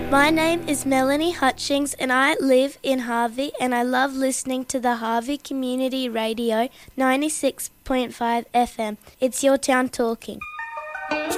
My name is Melanie Hutchings and I live in Harvey and I love listening to the Harvey Community Radio 96.5 FM. It's your town talking.